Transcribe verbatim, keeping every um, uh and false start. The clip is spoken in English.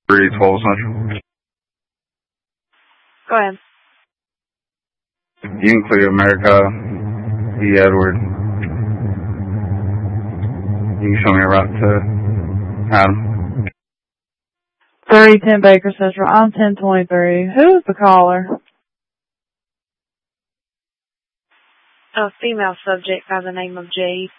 three twelve Central. Go ahead. You can clear America, E. Edward. You can show me a route to Adam. three ten Baker Central. I'm ten twenty-three. Who is the caller? A female subject by the name of Jade.